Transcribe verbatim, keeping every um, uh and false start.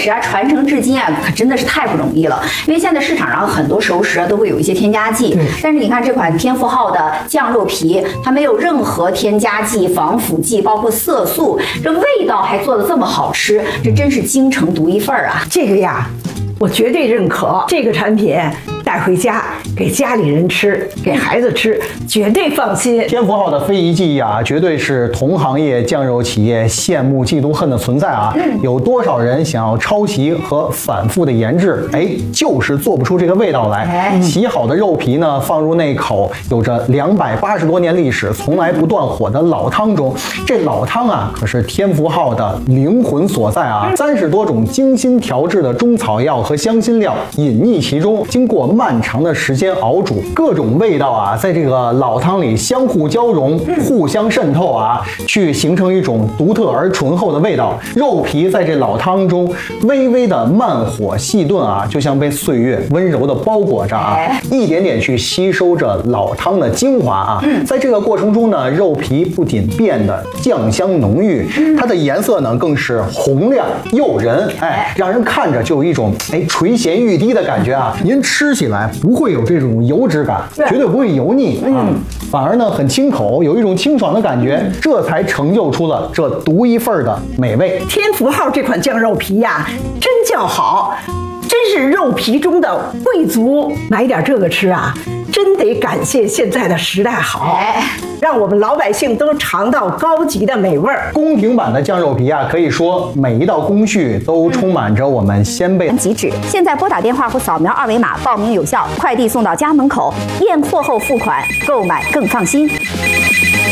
食啊传承至今啊，可真的是太不容易了。因为现在市场上很多熟食啊都会有一些添加剂，但是你看这款天福号的酱肉皮，它没有任何添加剂、防腐剂，包括色素，这味道还做得这么好吃，这真是京城独一份儿啊！ 这个呀，我绝对认可。这个产品带回家给家里人吃，给孩子吃，绝对放心。 天福号的非遗技艺啊，绝对是同行业酱肉企业羡慕、嫉妒、恨的存在啊！嗯、有多少人想要抄袭和反复的研制，哎，就是做不出这个味道来。哎、洗好的肉皮呢，放入那口有着两百八十多年历史、从来不断火的老汤中，这老汤啊，可是天福号的灵魂所在啊！三十多种精心调制的中草药和香辛料隐匿其中，经过漫长的时间熬煮，各种味道啊，在这个老汤里相互交融、互相渗透啊，去形成一种独特而醇厚的味道。肉皮在这老汤中微微的慢火细炖啊，就像被岁月温柔的包裹着啊，一点点去吸收着老汤的精华啊。在这个过程中呢，肉皮不仅变得酱香浓郁，它的颜色呢更是红亮诱人，哎，让人看着就有一种哎垂涎欲滴的感觉啊。您吃起来不会有这种油脂感，绝对不会油腻啊，反而呢很清口，有一种清爽的感觉，这才成就出了这独一份的美味。 天福号这款酱肉皮呀，真叫好，真是肉皮中的贵族。买点这个吃啊，真得感谢现在的时代好，让我们老百姓都尝到高级的美味儿。 宫廷版的酱肉皮啊，可以说每一道工序都充满着我们先辈极致。现在拨打电话或扫描二维码报名有效，快递送到家门口，验货后付款，购买更放心。